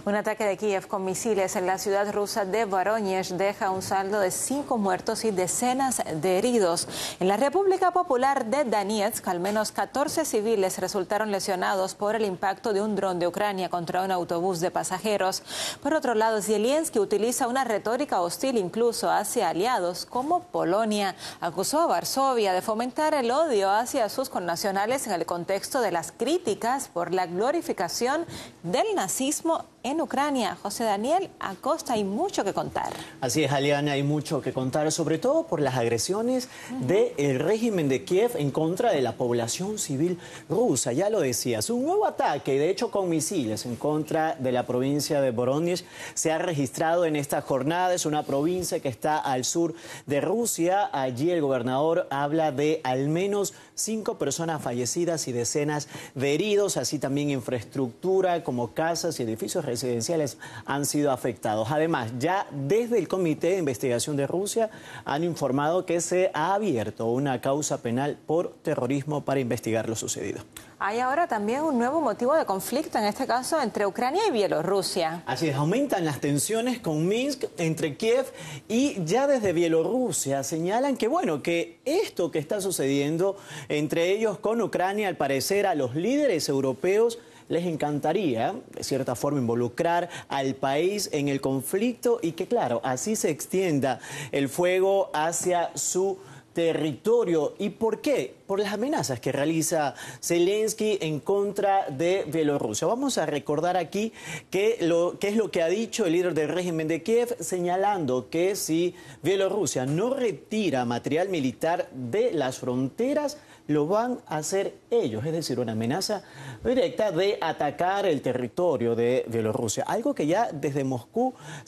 Un ataque de Kiev con misiles en la ciudad rusa de Voronezh deja un saldo de 5 muertos y decenas de heridos. En la República Popular de Donetsk, al menos 14 civiles resultaron lesionados por el impacto de un dron de Ucrania contra un autobús de pasajeros. Por otro lado, Zelensky utiliza una retórica hostil incluso hacia aliados como Polonia. Acusó a Varsovia de fomentar el odio hacia sus connacionales en el contexto de las críticas por la glorificación del nazismo en Ucrania. José Daniel Acosta, hay mucho que contar. Así es, Aliana, hay mucho que contar, sobre todo por las agresiones del régimen de Kiev en contra de la población civil rusa. Ya lo decías, un nuevo ataque, de hecho con misiles, en contra de la provincia de Voronezh se ha registrado en esta jornada. Es una provincia que está al sur de Rusia. Allí el gobernador habla de al menos 5 personas fallecidas y decenas de heridos. Así también infraestructura como casas y edificios residenciales han sido afectados. Además, ya desde el Comité de Investigación de Rusia han informado que se ha abierto una causa penal por terrorismo para investigar lo sucedido. Hay ahora también un nuevo motivo de conflicto, en este caso entre Ucrania y Bielorrusia. Así es, aumentan las tensiones con Minsk entre Kiev y ya desde Bielorrusia señalan que, bueno, que esto que está sucediendo entre ellos con Ucrania, al parecer a los líderes europeos les encantaría, de cierta forma, involucrar al país en el conflicto y que, claro, así se extienda el fuego hacia su territorio. ¿Y por qué? Por las amenazas que realiza Zelensky en contra de Bielorrusia. Vamos a recordar aquí qué es lo que ha dicho el líder del régimen de Kiev, señalando que si Bielorrusia no retira material militar de las fronteras, lo van a hacer ellos, es decir, una amenaza directa de atacar el territorio de Bielorrusia, algo que ya desde Moscú